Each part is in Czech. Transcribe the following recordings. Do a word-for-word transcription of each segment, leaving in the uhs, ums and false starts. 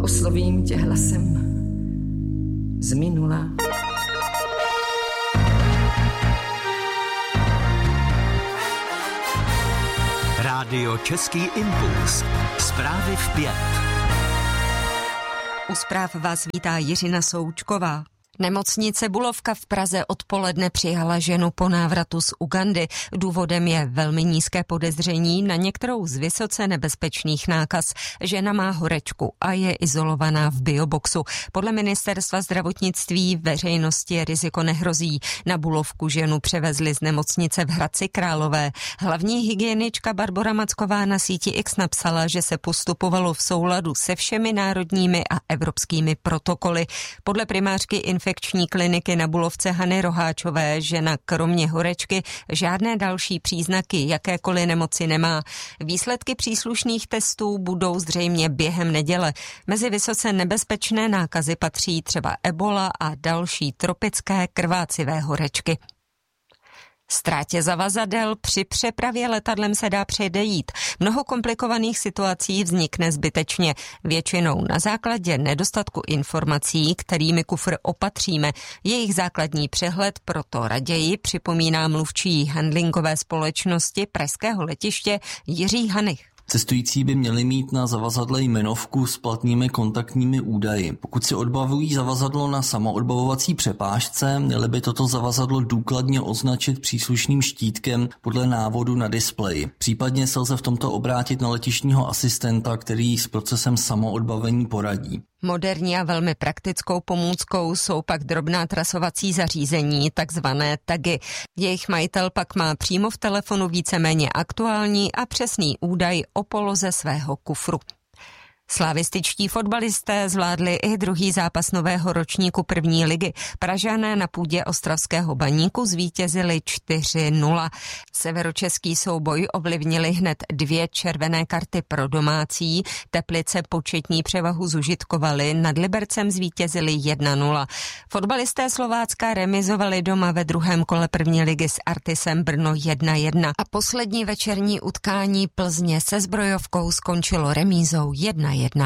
oslovím tě hlasem z minula. Rádio Český impuls. Zprávy v pět. U zpráv vás vítá Jiřina Součková. Nemocnice Bulovka v Praze odpoledne přijala ženu po návratu z Ugandy. Důvodem je velmi nízké podezření na některou z vysoce nebezpečných nákaz. Žena má horečku a je izolovaná v bioboxu. Podle ministerstva zdravotnictví veřejnosti riziko nehrozí. Na Bulovku ženu převezli z nemocnice v Hradci Králové. Hlavní hygienička Barbora Macková na síti X napsala, že se postupovalo v souladu se všemi národními a evropskými protokoly. Podle primářky infekční kliniky na Bulovce Hany Roháčové žena kromě horečky žádné další příznaky jakékoliv nemoci nemá. Výsledky příslušných testů budou zřejmě během neděle. Mezi vysoce nebezpečné nákazy patří třeba ebola a další tropické krvácivé horečky. Ztrátě zavazadel při přepravě letadlem se dá předejít. Mnoho komplikovaných situací vznikne zbytečně, většinou na základě nedostatku informací, kterými kufr opatříme. Jejich základní přehled proto raději připomíná mluvčí handlingové společnosti pražského letiště Jiří Hanich. Cestující by měli mít na zavazadle jmenovku s platnými kontaktními údaji. Pokud si odbavují zavazadlo na samoodbavovací přepážce, měli by toto zavazadlo důkladně označit příslušným štítkem podle návodu na displeji. Případně se lze v tomto obrátit na letištního asistenta, který s procesem samoodbavení poradí. Moderní a velmi praktickou pomůckou jsou pak drobná trasovací zařízení, takzvané tagy. Jejich majitel pak má přímo v telefonu víceméně aktuální a přesný údaj o poloze svého kufru. Slavističtí fotbalisté zvládli i druhý zápas nového ročníku první ligy. Pražané na půdě ostravského Baníku zvítězili čtyři nula. Severočeský souboj ovlivnili hned dvě červené karty pro domácí. Teplice početní převahu zužitkovali, nad Libercem zvítězili jedna nula. Fotbalisté Slovácka remizovali doma ve druhém kole první ligy s Artisem Brno jedna jedna. A poslední večerní utkání Plzně se Zbrojovkou skončilo remízou jedna jedna.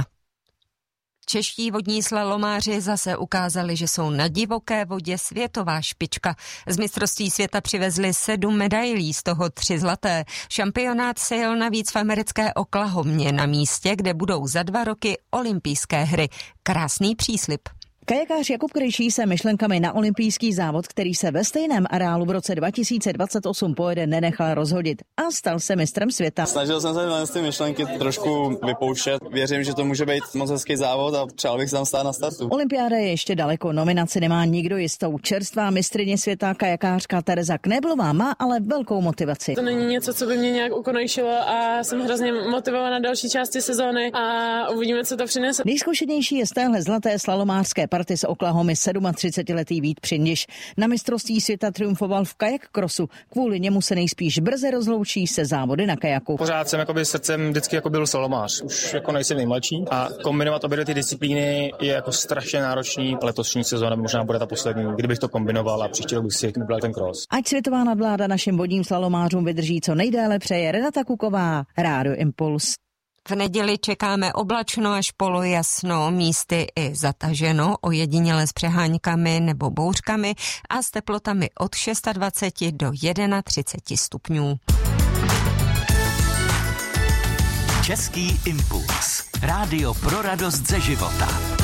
Čeští vodní slalomáři zase ukázali, že jsou na divoké vodě světová špička. Z mistrovství světa přivezli sedm medailí, z toho tři zlaté. Šampionát se jel navíc v americké Oklahomě, na místě, kde budou za dva roky olympijské hry. Krásný příslib. Kajakář Jakub Krejčí se myšlenkami na olympijský závod, který se ve stejném areálu v roce dva tisíce dvacet osm pojede, nenechal rozhodit a stal se mistrem světa. Snažil jsem se z ty myšlenky trošku vypouštět. Věřím, že to může být moc hezký závod a přál bych se tam stát na startu. Olympiáda je ještě daleko, nominaci nemá nikdo jistou. Čerstvá mistryně světa kajakářka Tereza Knéblová má ale velkou motivaci. To není něco, co by mě nějak ukonejšilo a jsem hrozně motivovaná na další části sezóny a uvidíme, co to přinese. Nejzkušenější je z téhle zlaté slalomářské party z Oklahomy třicetisedmiletý Vít Přindiš. Na mistrovství světa triumfoval v kajak crossu. Kvůli němu se nejspíš brzy rozloučí se závody na kajaku. Pořád jsem jakoby srdcem vždycky jako byl slalomář. Už jako nejsem nejmladší a kombinovat obě ty disciplíny je jako strašně náročný. Letošní sezóna možná bude ta poslední, kdybych to kombinoval a příští rok bych si vybral ten cross. Ať světová nadvláda našim vodním slalomářům vydrží co nejdéle, přeje Renata Kuková, Rádio Impuls. V neděli čekáme oblačno až polojasno, místy i zataženo, ojediněle s přeháňkami nebo bouřkami a s teplotami od dvacet šest do třicet jedna stupňů. Český impuls. Rádio pro radost ze života.